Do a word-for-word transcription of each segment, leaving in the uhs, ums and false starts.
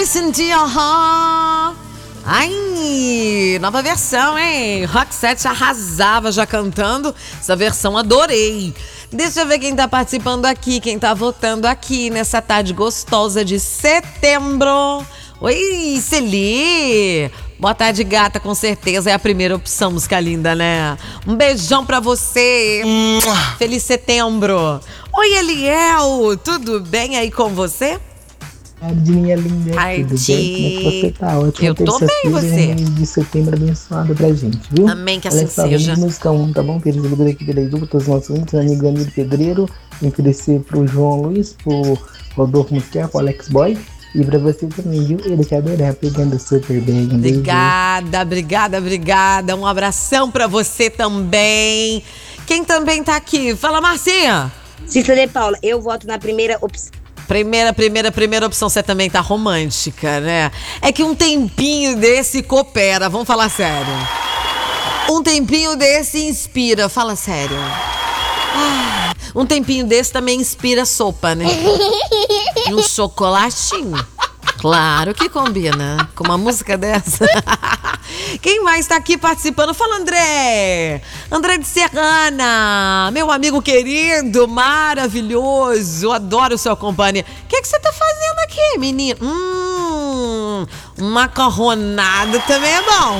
Listen to your heart. Ai, nova versão, hein? Roxette arrasava já cantando. Essa versão adorei. Deixa eu ver quem tá participando aqui, quem tá votando aqui nessa tarde gostosa de setembro. Oi, Celi. Boa tarde, gata, com certeza é a primeira opção, música linda, né? Um beijão pra você. Feliz setembro. Oi, Eliel, tudo bem aí com você? Tardinha linda, Ai, tudo bem? Como é que você tá? Ótima eu tô bem, você? Mês de setembro abençoado pra gente, viu? Amém, que assim Olha só, seja. vamos de música um, tá bom? Pedro Seguidor aqui pela Edu, todos os nossos amigos, amigo Anil Pedreiro, oferecer pro João Luiz, pro Rodolfo Musquer, pro Alex Boy. E pra você também, viu? Ele te adorar, pegando super bem. Um obrigada, beijo. obrigada, obrigada. Um abração pra você também. Quem também tá aqui? Fala, Marcinha. Cícera de Paula, eu voto na primeira opção. Primeira, primeira, primeira opção, você também tá romântica, né? É que um tempinho desse coopera, vamos falar sério. Um tempinho desse inspira, fala sério. Ah, um tempinho desse também inspira sopa, né? E um chocolatinho. Claro que combina com uma música dessa. Quem mais tá aqui participando? Fala, André. André de Serrana, meu amigo querido, maravilhoso. Adoro sua companhia. O que que você tá fazendo aqui, menino? Hum, macarronada também é bom.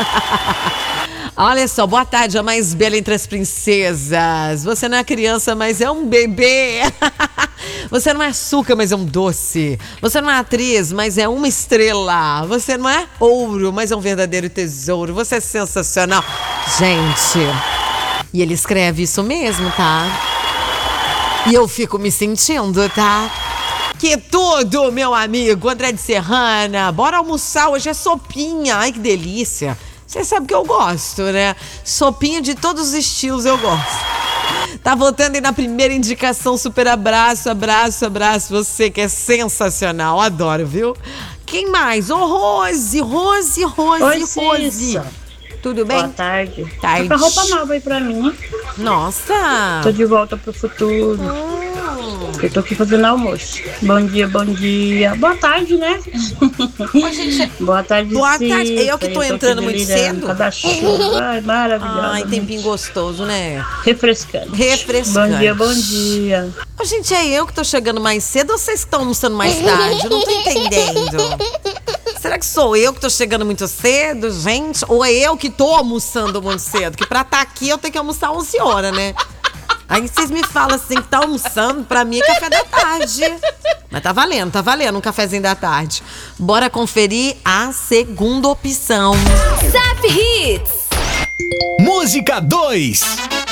Olha só, boa tarde, a mais bela entre as princesas. Você não é criança, mas é um bebê. Você não é açúcar, mas é um doce. Você não é atriz, mas é uma estrela. Você não é ouro, mas é um verdadeiro tesouro. Você é sensacional. Gente, e ele escreve isso mesmo, tá? E eu fico me sentindo, tá? Que tudo, meu amigo André de Serrana. Bora almoçar, hoje é sopinha. Ai, que delícia. Você sabe que eu gosto, né? Sopinha de todos os estilos eu gosto. Tá votando aí na primeira indicação, super abraço, abraço, abraço. Você que é sensacional, adoro, viu? Quem mais? Ô, Rose, Rose, Rose, Oi, Rose. Cissa. Tudo bem? Boa tarde. Tarde. Tá com a roupa nova aí pra mim. Nossa. Tô de volta pro futuro. Hum. Eu tô aqui fazendo almoço. Bom dia, bom dia. Boa tarde, né? Ô, gente, boa tarde, boa Cissa. tarde. Eu que tô entrando muito cedo. Cada chuva. Ai, maravilhoso. Ai, tempinho gostoso, né? Refrescante. Refrescante. Bom dia, bom dia. Ô, gente, é eu que tô chegando mais cedo ou vocês estão almoçando mais tarde? Eu não tô entendendo. Será que sou eu que tô chegando muito cedo, gente? Ou é eu que tô almoçando muito cedo? Que pra estar aqui eu tenho que almoçar onze horas, né? Aí vocês me falam assim que tá almoçando, pra mim é café da tarde. Mas tá valendo, tá valendo um cafezinho da tarde. Bora conferir a segunda opção. Zap Hits. Música dois.